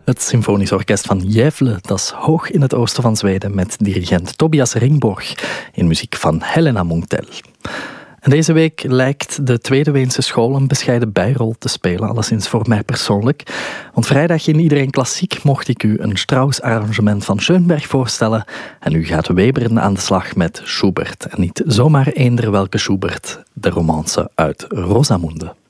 Het Symfonisch Orkest van Gävle, dat is hoog in het oosten van Zweden, met dirigent Tobias Ringborg in muziek van Helena Munktel. En deze week lijkt de Tweede Weense School een bescheiden bijrol te spelen, alleszins voor mij persoonlijk. Want vrijdag in Iedereen Klassiek mocht ik u een Strauss-arrangement van Schoenberg voorstellen. En nu gaat Weberen aan de slag met Schubert. En niet zomaar eender welke Schubert, de romance uit Rosamunde.